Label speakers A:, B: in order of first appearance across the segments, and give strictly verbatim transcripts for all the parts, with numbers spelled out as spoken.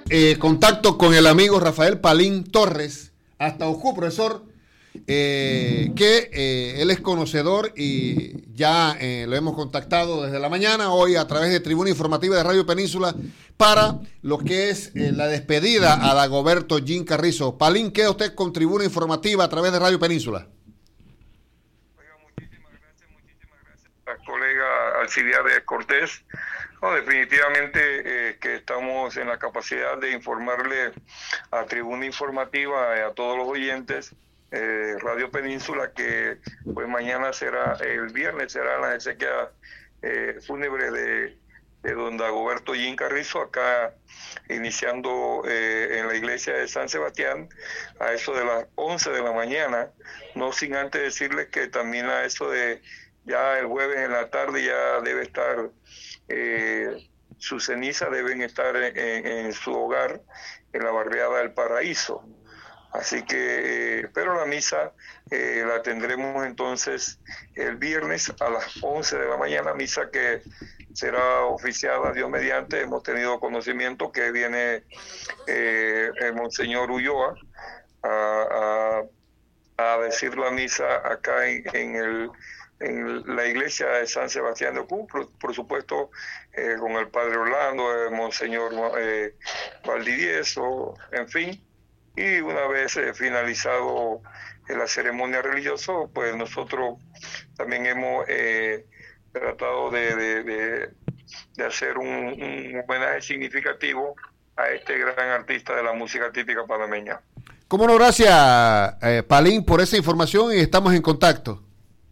A: eh, contacto con el amigo Rafael Palín Torres, hasta Oscú, profesor, eh, que eh, él es conocedor y ya eh, lo hemos contactado desde la mañana, hoy a través de Tribuna Informativa de Radio Península, para lo que es eh, la despedida a Dagoberto Jim Carrizo. Palín, queda usted con Tribuna Informativa a través de Radio Península.
B: Oiga, muchísimas gracias, muchísimas gracias, colega Alcibiades Cortés. No, definitivamente eh, que estamos en la capacidad de informarle a Tribuna Informativa y a todos los oyentes eh, Radio Península que pues mañana será, el viernes será la exequia eh, fúnebre de, de don Dagoberto Jim Carrizo, acá iniciando eh, en la iglesia de San Sebastián a eso de las once de la mañana, no sin antes decirles que también a eso de ya el jueves en la tarde ya debe estar Eh, sus cenizas deben estar en, en, en su hogar en la barriada del Paraíso, así que eh, pero la misa eh, la tendremos entonces el viernes a las once de la mañana, misa que será oficiada Dios mediante. Hemos tenido conocimiento que viene eh, el Monseñor Ulloa a, a, a decir la misa acá en, en el en la iglesia de San Sebastián de Ocú, por, por supuesto eh, con el padre Orlando, el monseñor eh, Valdivieso, en fin, y una vez eh, finalizado eh, la ceremonia religiosa, pues nosotros también hemos eh, tratado de, de, de, de hacer un, un homenaje significativo a este gran artista de la música típica panameña.
A: Cómo no, gracias eh, Palín por esa información y estamos en contacto.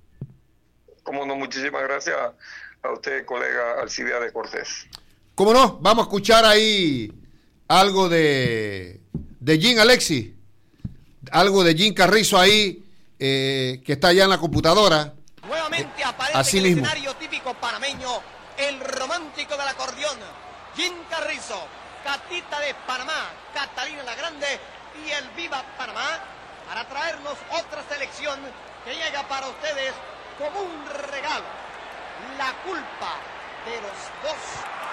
B: Cómo no, muchísimas gracias a usted, colega Alcibiades Cortés.
A: Cómo no, vamos a escuchar ahí algo de, de Jim Alexis, algo de Jim Carrizo ahí, eh, que está allá en la computadora.
C: Nuevamente aparece
A: así
C: en el
A: mismo.
C: escenario típico panameño, el romántico del acordeón, Jim Carrizo, Catita de Panamá, Catalina la Grande y el Viva Panamá, para traernos otra selección que llega para ustedes como un regalo. La culpa de los dos